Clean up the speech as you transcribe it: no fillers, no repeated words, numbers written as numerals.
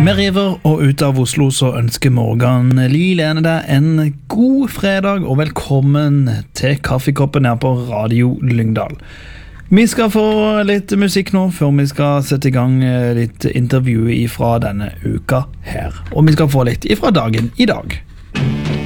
Med river og ut av Oslo så ønsker Morgan Lilene deg en god fredag og velkommen til Kaffekoppen her på Radio Lyngdal. Vi skal få litt musikk nå før vi skal sette i gang litt intervju fra denne uka her. Og vi skal få litt ifra dagen i dag.